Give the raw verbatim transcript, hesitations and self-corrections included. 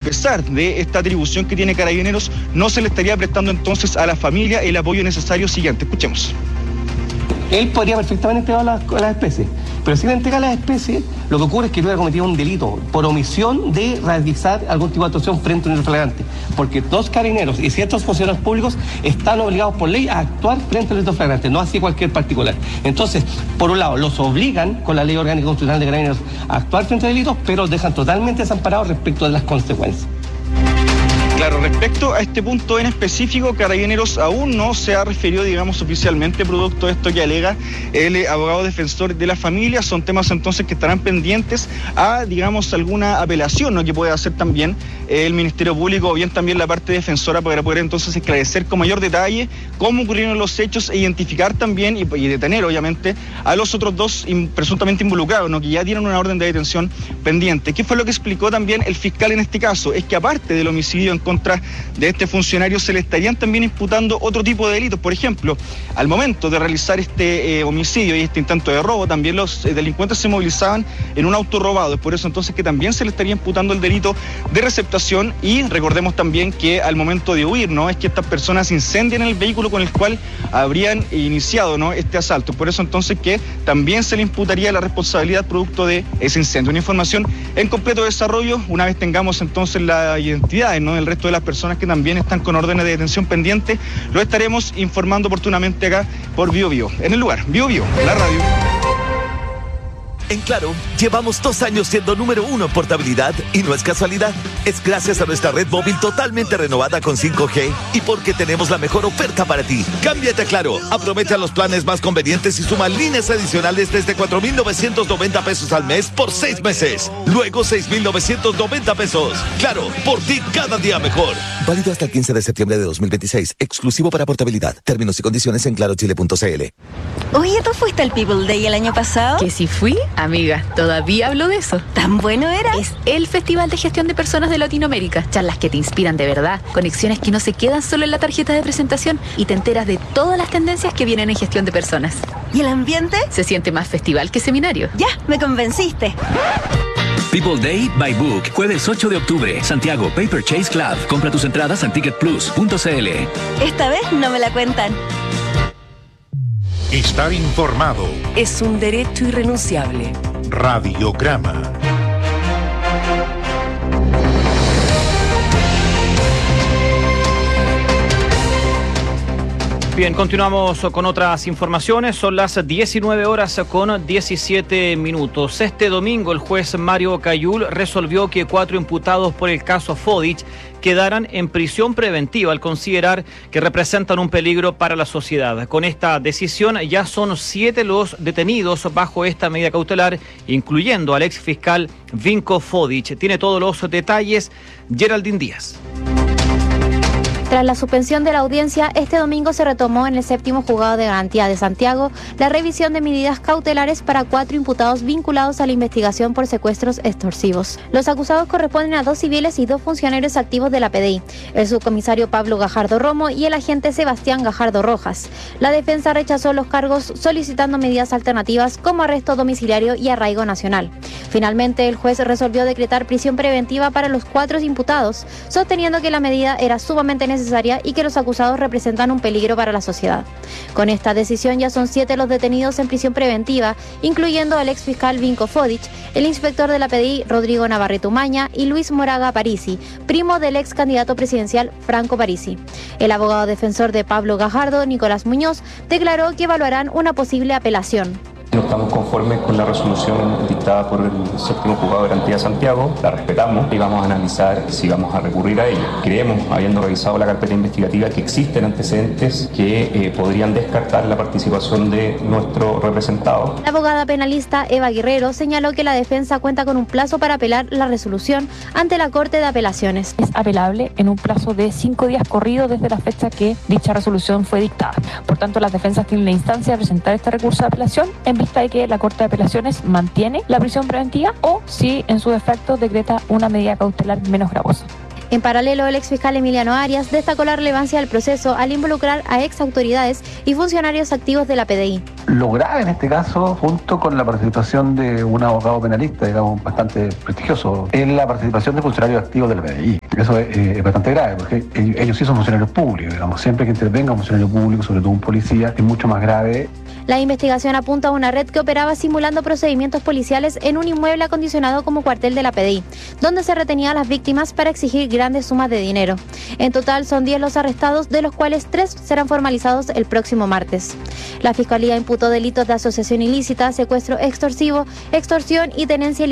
pesar de esta atribución que tiene Carabineros, no se le estaría prestando entonces a la familia el apoyo necesario siguiente. Escuchemos. Él podría perfectamente entregar las, las especies, pero si le entrega las especies, lo que ocurre es que hubiera cometido un delito por omisión de realizar algún tipo de actuación frente a un delito flagrante, porque los carabineros y ciertos funcionarios públicos están obligados por ley a actuar frente al delito flagrante, no así cualquier particular. Entonces, por un lado, los obligan con la ley orgánica constitucional de carabineros a actuar frente a delitos, pero los dejan totalmente desamparados respecto de las consecuencias. Claro, respecto a este punto en específico, Carabineros aún no se ha referido, digamos, oficialmente producto de esto que alega el abogado defensor de la familia. Son temas entonces que estarán pendientes a, digamos, alguna apelación, ¿no?, que puede hacer también el Ministerio Público o bien también la parte defensora para poder entonces esclarecer con mayor detalle cómo ocurrieron los hechos e identificar también y, y detener, obviamente, a los otros dos in, presuntamente involucrados, ¿no?, que ya tienen una orden de detención pendiente. ¿Qué fue lo que explicó también el fiscal en este caso? Es que aparte del homicidio en contra de este funcionario, se le estarían también imputando otro tipo de delitos. Por ejemplo, al momento de realizar este eh, homicidio y este intento de robo, también los eh, delincuentes se movilizaban en un auto robado. Es por eso entonces que también se le estaría imputando el delito de receptación. Y recordemos también que al momento de huir, ¿no?, es que estas personas incendian el vehículo con el cual habrían iniciado, ¿no?, este asalto. Por eso entonces que también se le imputaría la responsabilidad producto de ese incendio. Una información en completo desarrollo, una vez tengamos entonces la identidad, ¿no?, del resto de las personas que también están con órdenes de detención pendientes, lo estaremos informando oportunamente acá por Bio Bio. En el lugar, Bio Bio, la radio. En Claro, llevamos dos años siendo número uno en portabilidad y no es casualidad. Es gracias a nuestra red móvil totalmente renovada con cinco G y porque tenemos la mejor oferta para ti. Cámbiate a Claro, aprovecha los planes más convenientes y suma líneas adicionales desde cuatro mil novecientos noventa pesos al mes por seis meses. Luego seis mil novecientos noventa pesos. Claro, por ti cada día mejor. Válido hasta el quince de septiembre de dos mil veintiséis. Exclusivo para portabilidad. Términos y condiciones en claro chile punto c l. Oye, ¿tú fuiste al People Day el año pasado? ¿Que sí fui? Amiga, todavía hablo de eso. ¿Tan bueno era? Es el Festival de Gestión de Personas de Latinoamérica. Charlas que te inspiran de verdad, conexiones que no se quedan solo en la tarjeta de presentación y te enteras de todas las tendencias que vienen en gestión de personas. ¿Y el ambiente? Se siente más festival que seminario. Ya, me convenciste. People Day by Book, jueves ocho de octubre, Santiago, Paper Chase Club. Compra tus entradas en ticket plus punto c l. Esta vez no me la cuentan. Estar informado es un derecho irrenunciable. Radiograma. Bien, continuamos con otras informaciones. Son las diecinueve horas con diecisiete minutos. Este domingo el juez Mario Cayul resolvió que cuatro imputados por el caso Fodich quedaran en prisión preventiva al considerar que representan un peligro para la sociedad. Con esta decisión ya son siete los detenidos bajo esta medida cautelar, incluyendo al ex fiscal Vinko Fodich. Tiene todos los detalles Geraldine Díaz. Tras la suspensión de la audiencia, este domingo se retomó en el séptimo juzgado de garantía de Santiago la revisión de medidas cautelares para cuatro imputados vinculados a la investigación por secuestros extorsivos. Los acusados corresponden a dos civiles y dos funcionarios activos de la P D I, el subcomisario Pablo Gajardo Romo y el agente Sebastián Gajardo Rojas. La defensa rechazó los cargos solicitando medidas alternativas como arresto domiciliario y arraigo nacional. Finalmente, el juez resolvió decretar prisión preventiva para los cuatro imputados, sosteniendo que la medida era sumamente necesaria necesaria y que los acusados representan un peligro para la sociedad. Con esta decisión ya son siete los detenidos en prisión preventiva, incluyendo al ex fiscal Vinko Fodich, el inspector de la P D I Rodrigo Navarrete Umaña y Luis Moraga Parisi, primo del ex candidato presidencial Franco Parisi. El abogado defensor de Pablo Gajardo, Nicolás Muñoz, declaró que evaluarán una posible apelación. No estamos conformes con la resolución dictada por el séptimo juzgado de garantía de Santiago, la respetamos y vamos a analizar si vamos a recurrir a ella. Creemos, habiendo revisado la carpeta investigativa, que existen antecedentes que eh, podrían descartar la participación de nuestro representado. La abogada penalista Eva Guerrero señaló que la defensa cuenta con un plazo para apelar la resolución ante la Corte de Apelaciones. Es apelable en un plazo de cinco días corridos desde la fecha que dicha resolución fue dictada. Por tanto, las defensas tienen la instancia de presentar este recurso de apelación en vista de que la Corte de Apelaciones mantiene la prisión preventiva o si en su defecto decreta una medida cautelar menos gravosa. En paralelo, el exfiscal Emiliano Arias destacó la relevancia del proceso al involucrar a ex autoridades y funcionarios activos de la P D I. Lo grave en este caso, junto con la participación de un abogado penalista, digamos, bastante prestigioso, es la participación de funcionarios activos de la P D I. Eso es, eh, es bastante grave, porque ellos, ellos sí son funcionarios públicos, digamos. Siempre que intervenga un funcionario público, sobre todo un policía, es mucho más grave. La investigación apunta a una red que operaba simulando procedimientos policiales en un inmueble acondicionado como cuartel de la P D I, donde se retenía a las víctimas para exigir grandes sumas de dinero. En total son diez los arrestados, de los cuales tres serán formalizados el próximo martes. La Fiscalía imputó delitos de asociación ilícita, secuestro extorsivo, extorsión y tenencia ilícita